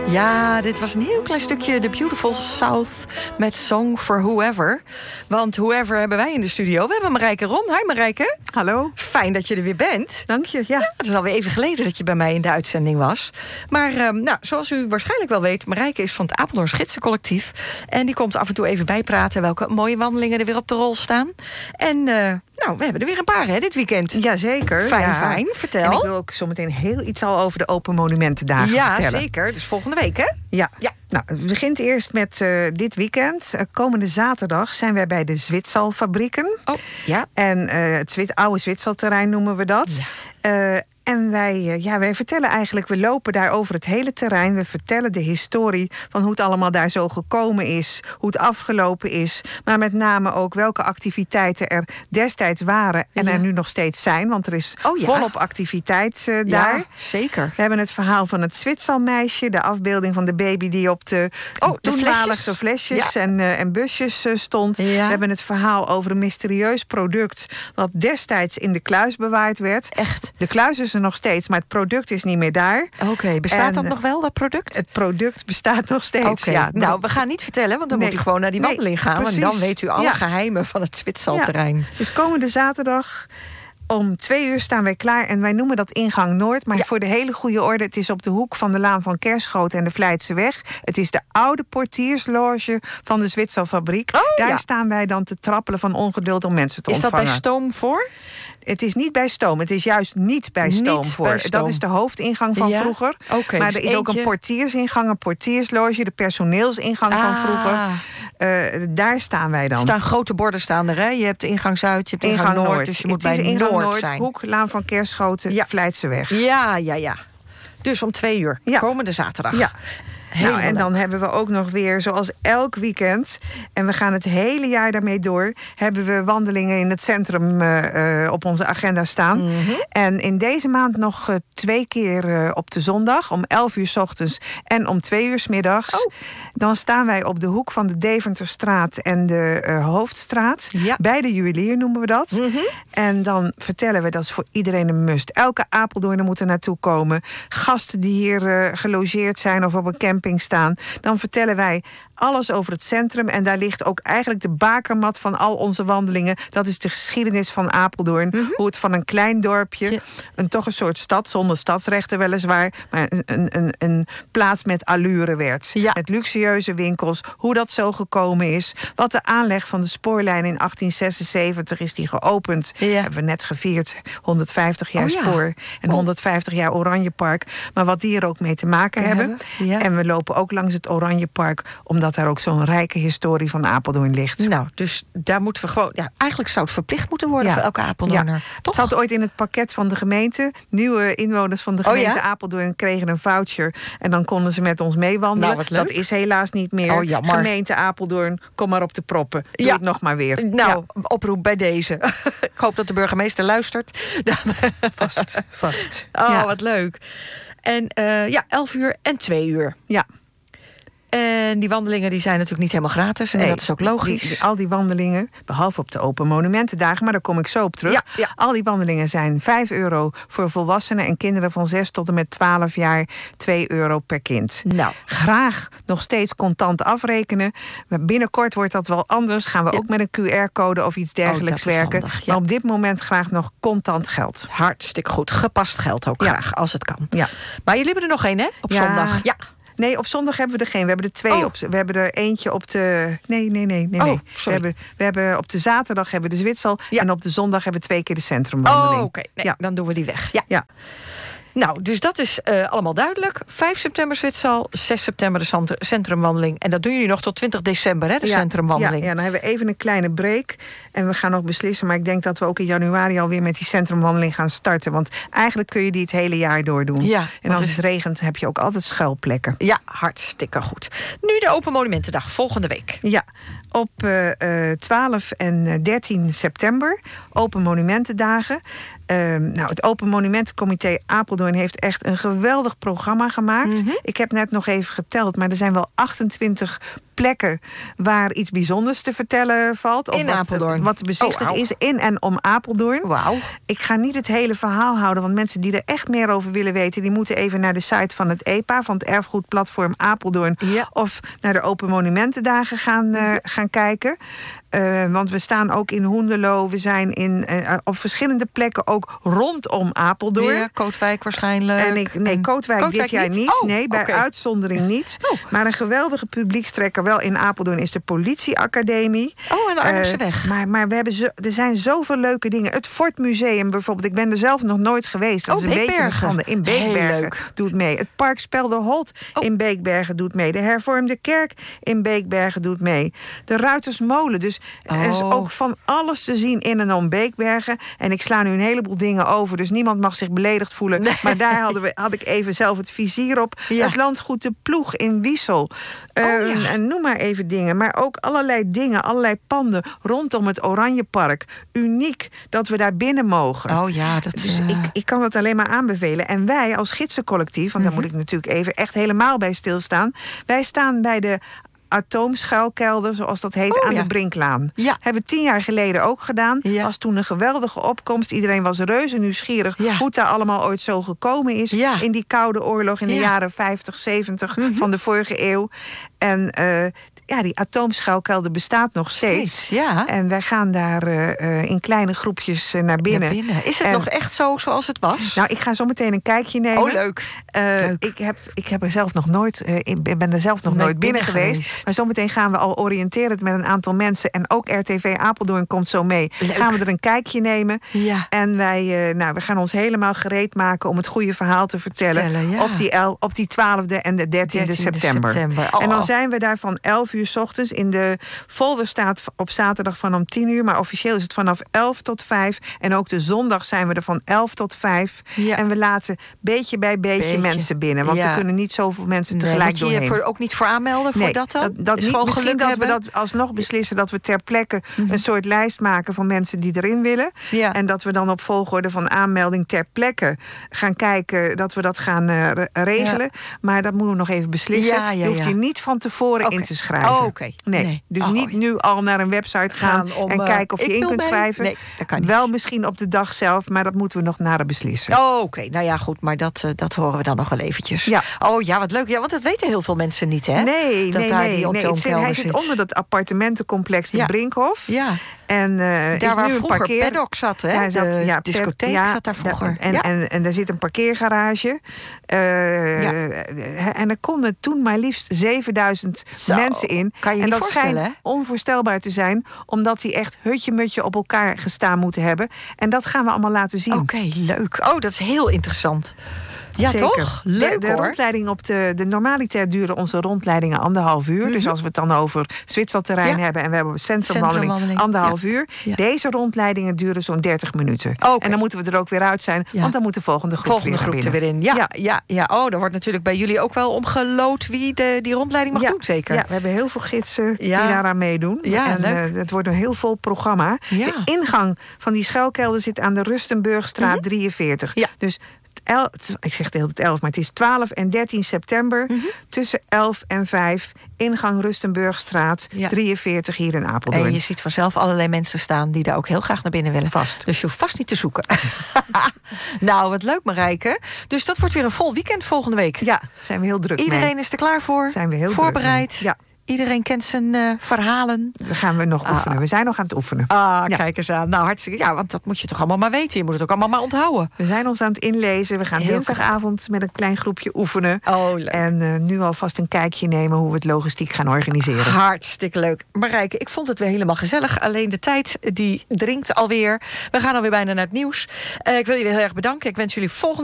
Ja, dit was een heel klein stukje The Beautiful South met Song for Whoever. Want whoever hebben wij in de studio. We hebben Marijke Ron. Hi Marijke. Hallo. Fijn dat je er weer bent. Dank je, ja. Het is alweer even geleden dat je bij mij in de uitzending was. Maar zoals u waarschijnlijk wel weet, Marijke is van het Apeldoorns Gidsencollectief. En die komt af en toe even bijpraten welke mooie wandelingen er weer op de rol staan. En we hebben er weer een paar dit weekend. Jazeker. Fijn. Vertel. En ik wil ook zo meteen heel iets al over de Open Monumentendagen vertellen. Ja, zeker. Dus volgende week, hè? Ja. Nou, het begint eerst met dit weekend. Komende zaterdag zijn wij bij de Zwitsalfabrieken. Oh, ja. En het oude Zwitsalterrein noemen we dat. Ja. En wij vertellen eigenlijk, we lopen daar over het hele terrein. We vertellen de historie van hoe het allemaal daar zo gekomen is. Hoe het afgelopen is. Maar met name ook welke activiteiten er destijds waren. En er nu nog steeds zijn. Want er is volop activiteit daar. Ja, zeker. We hebben het verhaal van het Zwitsalmeisje. De afbeelding van de baby die op de toenmalige flesjes en busjes stond. Ja. We hebben het verhaal over een mysterieus product wat destijds in de kluis bewaard werd. Echt? De kluis is er nog steeds, maar het product is niet meer daar. Oké, bestaat dat nog wel, dat product? Het product bestaat nog steeds, ja. Nou, we gaan niet vertellen, want dan moet u gewoon naar die wandeling gaan. Precies. En dan weet u alle geheimen van het Zwitsalterrein. Ja. Dus komende zaterdag om 2 uur staan wij klaar en wij noemen dat ingang Noord. Maar voor de hele goede orde, het is op de hoek van de Laan van Kerschoten en de Vlijtseweg. Het is de oude portiersloge van de Zwitsalfabriek. Daar staan wij dan te trappelen van ongeduld om mensen te ontvangen. Is dat bij stoom voor? Het is niet bij stoom. Het is juist niet bij stoom voor. Dat is de hoofdingang van vroeger. Okay, maar dus er is ook een portiersingang, een portiersloge, de personeelsingang van vroeger. Daar staan wij dan. Er staan grote borden er, hè? Je hebt de ingang Zuid, je hebt ingang Noord. Dus je moet bij Noord zijn. Hoek, Laan van Kerschoten, Vlijtseweg. Ja. Dus om 2 uur, komende zaterdag. Ja. En dan hebben we ook nog weer, zoals elk weekend, en we gaan het hele jaar daarmee door, hebben we wandelingen in het centrum op onze agenda staan. Mm-hmm. En in deze maand nog 2 keer op de zondag, om 11 uur 's ochtends en om 2 uur 's middags. Oh. Dan staan wij op de hoek van de Deventerstraat en de Hoofdstraat. Ja. Bij de juwelier noemen we dat. Mm-hmm. En dan vertellen we, dat is voor iedereen een must. Elke Apeldoorner moet er naartoe komen. Gasten die hier gelogeerd zijn of op een camping staan, dan vertellen wij alles over het centrum. En daar ligt ook eigenlijk de bakermat van al onze wandelingen. Dat is de geschiedenis van Apeldoorn. Mm-hmm. Hoe het van een klein dorpje, toch een soort stad, zonder stadsrechten weliswaar, maar een plaats met allure werd. Ja. Met luxueuze winkels, hoe dat zo gekomen is. Wat de aanleg van de spoorlijn in 1876 is die geopend. Ja. Hebben we net gevierd. 150 jaar spoor en 150 jaar Oranjepark. Maar wat die er ook mee te maken hebben. Ja. En we lopen ook langs het Oranjepark, omdat daar ook zo'n rijke historie van Apeldoorn ligt. Nou, dus daar moeten we gewoon, eigenlijk zou het verplicht moeten worden voor elke Apeldoorner. Ja. Toch? Het zat ooit in het pakket van de gemeente. Nieuwe inwoners van de gemeente Apeldoorn kregen een voucher en dan konden ze met ons meewandelen. Nou, dat is helaas niet meer. Gemeente Apeldoorn, kom maar op de proppen. Doe het nog maar weer. Nou, oproep bij deze. Ik hoop dat de burgemeester luistert. Vast. Wat leuk. En 11 uur en 2 uur. Ja. En die wandelingen die zijn natuurlijk niet helemaal gratis. En dat is ook logisch. Al die wandelingen, behalve op de Open Monumentendagen, maar daar kom ik zo op terug. Ja. Al die wandelingen zijn €5 voor volwassenen en kinderen van 6 tot en met 12 jaar, €2 per kind. Nou. Graag nog steeds contant afrekenen. Maar binnenkort wordt dat wel anders. Gaan we ook met een QR-code of iets dergelijks werken. Handig, maar op dit moment graag nog contant geld. Hartstikke goed. Gepast geld ook graag, als het kan. Ja. Maar jullie hebben er nog één, hè? Op zondag. Ja. Nee, op zondag hebben we er geen. We hebben er 2 op. We hebben er eentje op de. Nee. We hebben op de zaterdag hebben we de Zwitsal. Ja. En op de zondag hebben we 2 keer de centrumwandeling. Oké. Nee, dan doen we die weg. Ja. Nou, dus dat is allemaal duidelijk. 5 september Zwitsal, 6 september de centrumwandeling. En dat doen jullie nog tot 20 december, hè, de centrumwandeling. Ja, dan hebben we even een kleine break. En we gaan nog beslissen, maar ik denk dat we ook in januari alweer met die centrumwandeling gaan starten. Want eigenlijk kun je die het hele jaar doordoen. Ja, en als het regent heb je ook altijd schuilplekken. Ja, hartstikke goed. Nu de Open Monumentendag, volgende week. Ja, op 12 en 13 september, Open Monumentendagen. Het Open Monumentencomité Apeldoorn heeft echt een geweldig programma gemaakt. Mm-hmm. Ik heb net nog even geteld, maar er zijn wel 28 plekken waar iets bijzonders te vertellen valt. Of in Apeldoorn. Wat te bezichtigen is in en om Apeldoorn. Wauw. Ik ga niet het hele verhaal houden, want mensen die er echt meer over willen weten, die moeten even naar de site van het EPA, van het Erfgoedplatform Apeldoorn. Ja. Of naar de Open Monumentendagen gaan kijken. Want we staan ook in Hoenderloo. We zijn op verschillende plekken ook rondom Apeldoorn. Ja, Kootwijk waarschijnlijk. Kootwijk dit jaar niet. Oh, nee, bij uitzondering niet. Maar een geweldige publiekstrekker wel in Apeldoorn is de Politieacademie. Oh, en de Arnhemseweg. Maar er zijn zoveel leuke dingen. Het Fortmuseum bijvoorbeeld. Ik ben er zelf nog nooit geweest. Dat is een beetje een schande. In Beekbergen doet mee. Het Park Spelderholt in Beekbergen doet mee. De Hervormde Kerk in Beekbergen doet mee. De Ruitersmolen. Dus er is ook van alles te zien in en om Beekbergen. En ik sla nu een heleboel dingen over, dus niemand mag zich beledigd voelen. Nee. Maar daar had ik even zelf het vizier op. Ja. Het landgoed De Ploeg in Wiesel. En noem maar even dingen. Maar ook allerlei dingen, allerlei panden rondom het Oranjepark. Uniek dat we daar binnen mogen. Oh ja, dus ik kan het alleen maar aanbevelen. En wij als gidsencollectief, want daar moet ik natuurlijk even echt helemaal bij stilstaan. Wij staan bij de Atoomschuilkelder, zoals dat heet, aan de Brinklaan. Ja. Hebben 10 jaar geleden ook gedaan. Ja. Was toen een geweldige opkomst. Iedereen was reuze nieuwsgierig hoe het daar allemaal ooit zo gekomen is. Ja. In die Koude Oorlog in de jaren 50, 70 van de vorige eeuw. En die atoomschuilkelder bestaat nog steeds. Ja. En wij gaan daar in kleine groepjes naar binnen. Is het nog echt zo zoals het was? Nou, ik ga zo meteen een kijkje nemen. Oh, leuk. Ik heb er zelf nog nooit, ben er zelf nog nooit binnen geweest. Maar zometeen gaan we al oriënteren met een aantal mensen. En ook RTV Apeldoorn komt zo mee. Leuk. Gaan we er een kijkje nemen. Ja. En we gaan ons helemaal gereed maken om het goede verhaal te vertellen. Op die 12e en de 13e september. En dan zijn we daar van 11 uur 's ochtends. In de folder staat op zaterdag van om 10 uur. Maar officieel is het vanaf 11 tot 5. En ook de zondag zijn we er van 11 tot 5. Ja. En we laten beetje bij beetje mensen binnen. Want er kunnen niet zoveel mensen tegelijk doorheen. Moet je ook niet voor aanmelden voor dat dan? Dat niet. Misschien dat we dat alsnog beslissen dat we ter plekke een soort lijst maken van mensen die erin willen. Ja. En dat we dan op volgorde van aanmelding ter plekke gaan kijken dat we dat gaan regelen. Ja. Maar dat moeten we nog even beslissen. Je hoeft je niet van tevoren in te schrijven. Nee. Dus niet nu al naar een website gaan en kijken of je in kunt schrijven. Nee, dat kan niet. Wel misschien op de dag zelf, maar dat moeten we nog nader beslissen. Nou ja, goed, maar dat horen we dan nog wel eventjes. Ja. Oh ja, wat leuk. Ja, want dat weten heel veel mensen niet, hè? Nee. Hij zit onder dat appartementencomplex, de Brinkhof. Ja. En daar waar vroeger Paddock zat, hè? De discotheek zat daar vroeger. En daar zit een parkeergarage. En er konden toen maar liefst 7000 mensen in. Kan je en niet dat schijnt onvoorstelbaar te zijn, omdat die echt hutje-mutje op elkaar gestaan moeten hebben. En dat gaan we allemaal laten zien. Oké, leuk. Oh, dat is heel interessant. Ja, zeker. Toch? Leuk, de rondleiding op de normaliter duren onze rondleidingen 1,5 uur. Dus als we het dan over Zwitserterrein hebben en we hebben centrumwandeling 1,5 uur. Ja. Deze rondleidingen duren zo'n 30 minuten. En dan moeten we er ook weer uit zijn, want dan moet de volgende groep weer in. Ja. Oh, er wordt natuurlijk bij jullie ook wel omgeloot wie die rondleiding mag doen, zeker? Ja, we hebben heel veel gidsen die daaraan meedoen. Ja, en het wordt een heel vol programma. Ja. De ingang van die schuilkelder zit aan de Rustenburgstraat 43. Ja. Dus ik zeg de hele tijd 11, maar het is 12 en 13 september. Tussen 11 en 5. Ingang Rustenburgstraat 43 hier in Apeldoorn. En je ziet vanzelf allerlei mensen staan die daar ook heel graag naar binnen willen. Vast. Dus je hoeft vast niet te zoeken. Nou, wat leuk, Marijke. Dus dat wordt weer een vol weekend volgende week. Ja, zijn we heel druk Iedereen mee. is er klaar voor. Zijn we heel voorbereid. Druk mee. Ja. Iedereen kent zijn verhalen. Dan gaan we nog oefenen. We zijn nog aan het oefenen. Kijk eens aan. Nou, hartstikke. Ja, want dat moet je toch allemaal maar weten. Je moet het ook allemaal maar onthouden. We zijn ons aan het inlezen. We gaan dinsdagavond met een klein groepje oefenen. Oh, leuk. En nu alvast een kijkje nemen hoe we het logistiek gaan organiseren. Hartstikke leuk. Marijke, ik vond het weer helemaal gezellig. Alleen de tijd, die dringt alweer. We gaan alweer bijna naar het nieuws. Ik wil jullie heel erg bedanken. Ik wens jullie volgende